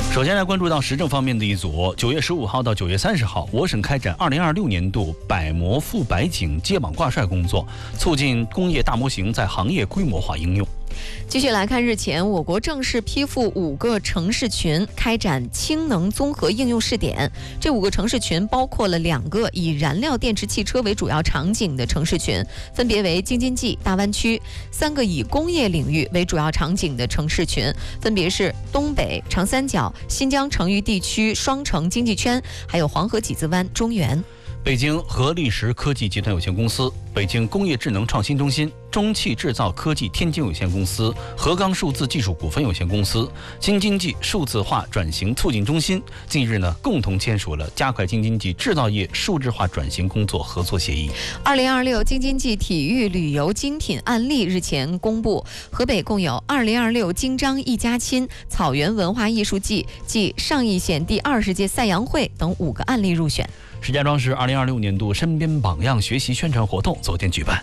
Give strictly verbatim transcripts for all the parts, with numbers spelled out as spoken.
首先来关注到时政方面的一组，九月十五号到九月三十号，我省开展二零二六年度百模富百景接榜挂帅工作，促进工业大模型在行业规模化应用。 继续来看，日前我国正式批复五个城市群开展氢能综合应用试点。这五个城市群包括了两个以燃料电池汽车为主要场景的城市群，分别为京津冀大湾区；三个以工业领域为主要场景的城市群，分别是东北、长三角、新疆成渝地区双城经济圈，还有黄河几字湾、中原。 北京合力时科技集团有限公司、北京工业智能创新中心、中汽制造科技天津有限公司、合钢数字技术股份有限公司、京津冀数字化转型促进中心近日呢共同签署了加快京津冀制造业数字化转型工作合作协议。 二零二六京津冀体育旅游精品案例日前公布，河北共有二零二六京张一家亲草原文化艺术季暨上义县第二十届赛扬会等五个案例入选。 石家庄市二零二六年度身边榜样学习宣传活动昨天举办。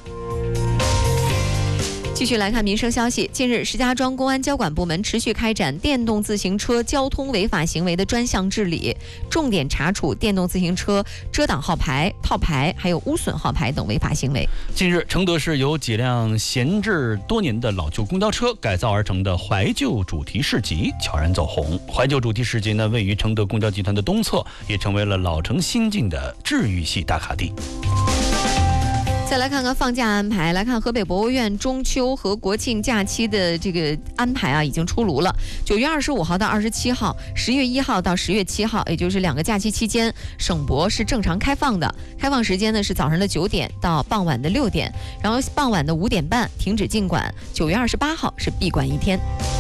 继续来看民生消息，近日石家庄公安交管部门持续开展电动自行车交通违法行为的专项治理，重点查处电动自行车遮挡号牌、套牌还有污损号牌等违法行为。 近日，承德市有几辆闲置多年的老旧公交车改造而成的怀旧主题市集悄然走红。怀旧主题市集呢，位于承德公交集团的东侧，也成为了老城新境的治愈系打卡地。 再来看看放假安排，来看河北博物院中秋和国庆假期的这个安排啊，已经出炉了。九月二十五号到二十七号，十月一号到十月七号，也就是两个假期期间，省博是正常开放的。开放时间呢是早上的九点到傍晚的六点，然后傍晚的五点半停止进馆。九月二十八号是闭馆一天。